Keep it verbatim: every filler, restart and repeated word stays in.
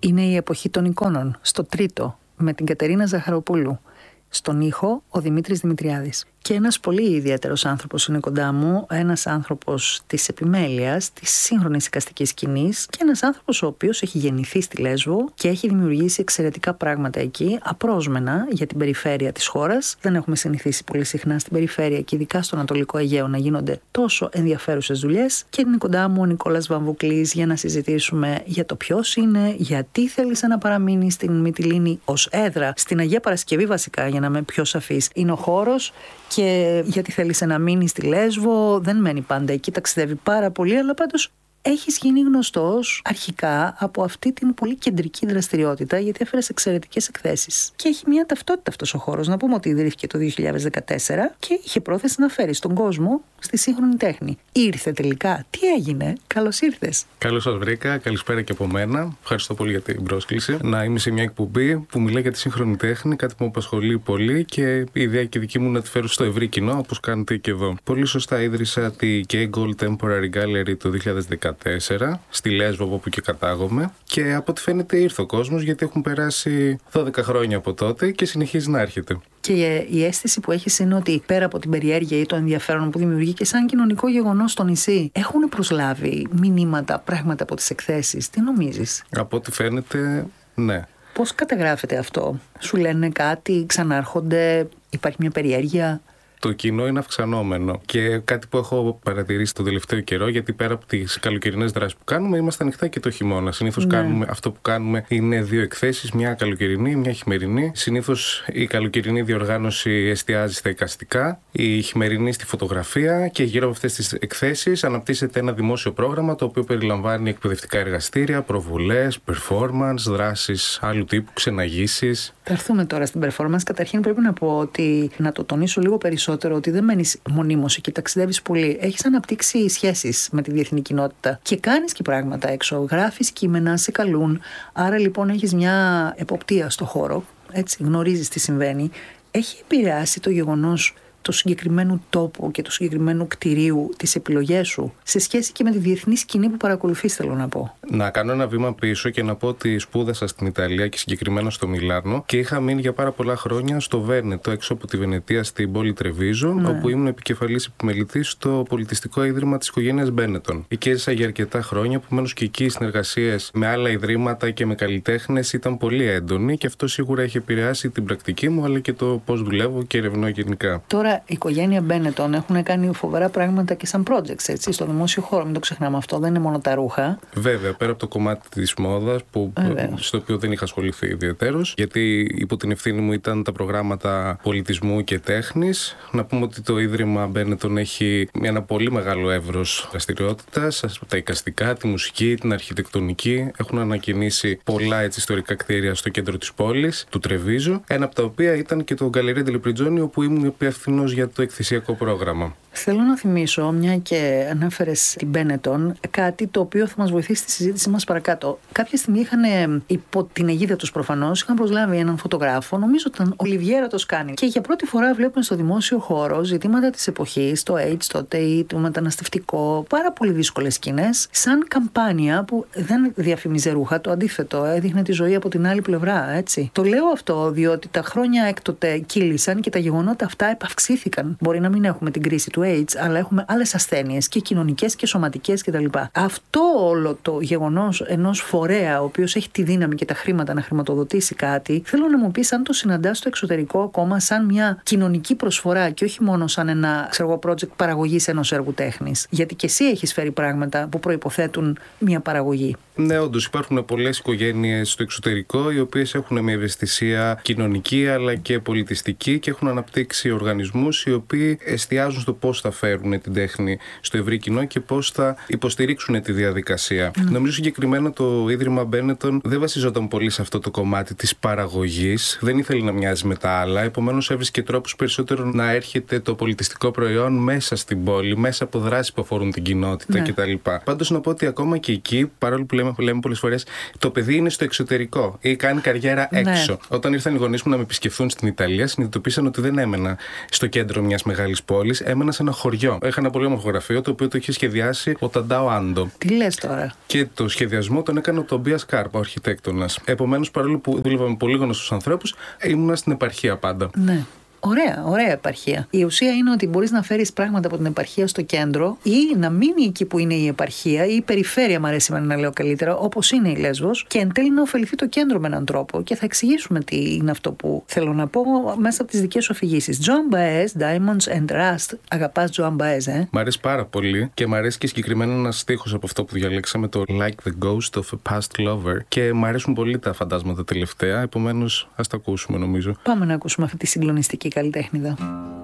Είναι η εποχή των εικόνων, στο τρίτο, με την Κατερίνα Ζαχαροπούλου. Στον ήχο, ο Δημήτρης Δημητριάδης. Και ένας πολύ ιδιαίτερος άνθρωπος είναι κοντά μου, ένας άνθρωπος της επιμέλειας, της σύγχρονης εικαστικής σκηνής και ένας άνθρωπος ο οποίος έχει γεννηθεί στη Λέσβο και έχει δημιουργήσει εξαιρετικά πράγματα εκεί, απρόσμενα για την περιφέρεια της χώρας. Δεν έχουμε συνηθίσει πολύ συχνά στην περιφέρεια και ειδικά στο Ανατολικό Αιγαίο να γίνονται τόσο ενδιαφέρουσες δουλειές. Και είναι κοντά μου ο Νικόλας Βαμβουκλής για να συζητήσουμε για το ποιος είναι, γιατί θέλησε να παραμείνει στην Μυτιλήνη ως έδρα, στην Αγία Παρασκευή βασικά, για να είμαι πιο σαφής. Είναι ο χώρος. Και γιατί θέλησε να μείνει στη Λέσβο, δεν μένει πάντα εκεί, ταξιδεύει πάρα πολύ, αλλά πάντως έχεις γίνει γνωστός αρχικά από αυτή την πολύ κεντρική δραστηριότητα, γιατί έφερες εξαιρετικές εκθέσεις. Και έχει μια ταυτότητα αυτός ο χώρος. Να πούμε ότι ιδρύθηκε το δύο χιλιάδες δεκατέσσερα και είχε πρόθεση να φέρει στον κόσμο στη σύγχρονη τέχνη. Ήρθε τελικά. Τι έγινε? Καλώς ήρθες. Καλώς σας βρήκα. Καλησπέρα και από μένα. Ευχαριστώ πολύ για την πρόσκληση. Να είμαι σε μια εκπομπή που μιλάει για τη σύγχρονη τέχνη, κάτι που με απασχολεί πολύ και η ιδέα και δική μου να τη φέρω στο ευρύ κοινό, όπως κάνετε και εδώ. Πολύ σωστά ίδρυσα τη Key Gold Temporary Gallery το δύο χιλιάδες δεκατέσσερα στη Λέσβο, από όπου και κατάγομαι. Και από ό,τι φαίνεται ήρθε ο κόσμος, γιατί έχουν περάσει δώδεκα χρόνια από τότε και συνεχίζει να έρχεται. Και η αίσθηση που έχεις είναι ότι πέρα από την περιέργεια ή το ενδιαφέρον που δημιουργεί και σαν κοινωνικό γεγονός στο νησί, έχουν προσλάβει μηνύματα, πράγματα από τις εκθέσεις? Τι νομίζεις? Από ό,τι φαίνεται, ναι. Πώς καταγράφεται αυτό? Σου λένε κάτι, ξανάρχονται, υπάρχει μια περιέργεια? Το κοινό είναι αυξανόμενο και κάτι που έχω παρατηρήσει τον τελευταίο καιρό, γιατί πέρα από τις καλοκαιρινές δράσεις που κάνουμε, είμαστε ανοιχτά και το χειμώνα. Συνήθως ναι. κάνουμε, αυτό που κάνουμε είναι δύο εκθέσεις, μια καλοκαιρινή, μια χειμερινή. Συνήθως η καλοκαιρινή διοργάνωση εστιάζει στα εικαστικά, η χειμερινή στη φωτογραφία και γύρω από αυτές τις εκθέσεις αναπτύσσεται ένα δημόσιο πρόγραμμα το οποίο περιλαμβάνει εκπαιδευτικά εργαστήρια, προβολές, performance, δράσεις άλλου τύπου, ξεναγήσεις. Θα έρθουμε τώρα στην performance. Καταρχήν πρέπει να πω ότι, να το τονίσω λίγο περισσότερο, ότι δεν μένεις μονίμως εκεί, ταξιδεύεις πολύ. Έχεις αναπτύξει σχέσεις με τη διεθνή κοινότητα και κάνεις και πράγματα έξω. Γράφεις κείμενα, σε καλούν. Άρα λοιπόν έχεις μια εποπτεία στο χώρο, έτσι, γνωρίζεις τι συμβαίνει. Έχει επηρεάσει το γεγονός του συγκεκριμένου τόπου και του συγκεκριμένου κτηρίου τις επιλογές σου σε σχέση και με τη διεθνή σκηνή που παρακολουθείς, θέλω να πω? Να κάνω ένα βήμα πίσω και να πω ότι σπούδασα στην Ιταλία και συγκεκριμένα στο Μιλάνο και είχα μείνει για πάρα πολλά χρόνια στο Βένετο, έξω από τη Βενετία, στην πόλη Τρεβίζο, ναι. όπου ήμουν επικεφαλής επιμελητής στο πολιτιστικό ίδρυμα της οικογένειας Μπένετον. Εκεί έζησα για αρκετά χρόνια, επομένως και εκεί οι συνεργασίες με άλλα ιδρύματα και με καλλιτέχνες ήταν πολύ έντονοι και αυτό σίγουρα έχει επηρεάσει την πρακτική μου, αλλά και το πώς δουλεύω και ερευνώ γενικά. Τώρα, η οικογένεια Μπένετον έχουν κάνει φοβερά πράγματα και σαν projects, έτσι, στο δημόσιο χώρο. Μην το ξεχνάμε αυτό, δεν είναι μόνο τα ρούχα. Βέβαια, πέρα από το κομμάτι της μόδας, που, στο οποίο δεν είχα ασχοληθεί ιδιαιτέρως, γιατί υπό την ευθύνη μου ήταν τα προγράμματα πολιτισμού και τέχνης. Να πούμε ότι το Ίδρυμα Μπένετον έχει ένα πολύ μεγάλο εύρος δραστηριότητας, τα εικαστικά, τη μουσική, την αρχιτεκτονική. Έχουν ανακοινήσει πολλά έτσι, ιστορικά κτίρια στο κέντρο της πόλης, του Τρεβίζο. Ένα από τα οποία ήταν και το Γκαλερία Ντελε Πριτζόνι, όπου ήμουν υπεύθυνος για το εκθεσιακό πρόγραμμα. Θέλω να θυμίσω, μια και ανάφερες την Μπένετον, κάτι το οποίο θα μας βοηθήσει στη συζήτηση μας παρακάτω. Κάποια στιγμή είχαν, υπό την αιγίδα τους προφανώς, είχαν προσλάβει έναν φωτογράφο, νομίζω ήταν ο Ολιβιέρα Τοσκάνη. Και για πρώτη φορά βλέπουμε στο δημόσιο χώρο ζητήματα της εποχής, το AIDS τότε ή το μεταναστευτικό, πάρα πολύ δύσκολες σκηνές, σαν καμπάνια που δεν διαφήμιζε ρούχα, το αντίθετο, έδειχνε τη ζωή από την άλλη πλευρά, έτσι. Το λέω αυτό διότι τα χρόνια έκτοτε κύλησαν και τα γεγονότα αυτά επαυξήθηκαν. Μπορεί να μην έχουμε την κρίση του AIDS, αλλά έχουμε άλλες ασθένειες και κοινωνικές και σωματικές κτλ. Αυτό όλο το γεγονός ενός φορέα, ο οποίος έχει τη δύναμη και τα χρήματα να χρηματοδοτήσει κάτι, θέλω να μου πεις αν το συναντάς στο εξωτερικό ακόμα σαν μια κοινωνική προσφορά και όχι μόνο σαν ένα ξέρω, project παραγωγής ενός έργου τέχνης. Γιατί και εσύ έχεις φέρει πράγματα που προϋποθέτουν μια παραγωγή. Ναι, όντως υπάρχουν πολλές οικογένειες στο εξωτερικό οι οποίες έχουν μια ευαισθησία κοινωνική αλλά και πολιτιστική και έχουν αναπτύξει οργανισμούς οι οποίοι εστιάζουν στο πώς θα φέρουν την τέχνη στο ευρύ κοινό και πώς θα υποστηρίξουν τη διαδικασία. Mm. Νομίζω συγκεκριμένα το Ίδρυμα Μπένετον δεν βασιζόταν πολύ σε αυτό το κομμάτι της παραγωγής, δεν ήθελε να μοιάζει με τα άλλα, επομένως έβρισκε τρόπους περισσότερο να έρχεται το πολιτιστικό προϊόν μέσα στην πόλη, μέσα από δράσεις που αφορούν την κοινότητα mm. κτλ. Πάντως να πω ότι ακόμα και εκεί, παρόλο που λέμε λέμε, λέμε πολλές φορές, το παιδί είναι στο εξωτερικό ή κάνει καριέρα έξω. Ναι. Όταν ήρθαν οι γονείς μου να με επισκεφθούν στην Ιταλία, συνειδητοποίησαν ότι δεν έμενα στο κέντρο μιας μεγάλης πόλης, έμενα σε ένα χωριό. Είχα ένα πολύ όμορφο γραφείο, το οποίο το είχε σχεδιάσει ο Ταντάο Άντο. Τι λες τώρα? Και το σχεδιασμό τον έκανε ο Τομπίας Κάρπα, ο αρχιτέκτονας. Επομένως, παρόλο που δούλευα με πολύ γνωστούς ανθρώπους, ήμουνα στην επαρχία πάντα. Ναι. Ωραία, ωραία επαρχία. Η ουσία είναι ότι μπορείς να φέρεις πράγματα από την επαρχία στο κέντρο ή να μείνει εκεί που είναι η επαρχία ή η περιφέρεια, μου αρέσει να λέω καλύτερα, όπως είναι η Λέσβος, και εν τέλει να ωφεληθεί το κέντρο με έναν τρόπο. Και θα εξηγήσουμε τι είναι αυτό που θέλω να πω μέσα από τις δικές σου αφηγήσεις. Joan Baez, Diamonds and Rust. Αγαπάς Joan Baez, ε? Μ' αρέσει πάρα πολύ και μ' αρέσει και συγκεκριμένα ένας στίχος από αυτό που διαλέξαμε, το Like the Ghost of a Past Lover. Και μ' αρέσουν πολύ τα φαντάσματα τελευταία, επομένως ας τα ακούσουμε νομίζω. Πάμε να ακούσουμε αυτή τη συγκλονιστική καλλιτέχνηδα.